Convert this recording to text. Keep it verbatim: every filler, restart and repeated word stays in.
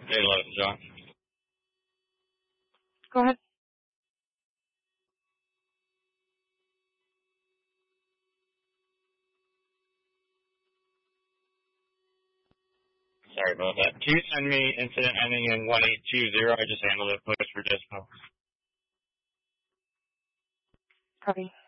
Hey, hello, John. Go ahead. Sorry about that. Can you send me incident ending in one eight two zero? I just handled it. Push for dispo. Copy.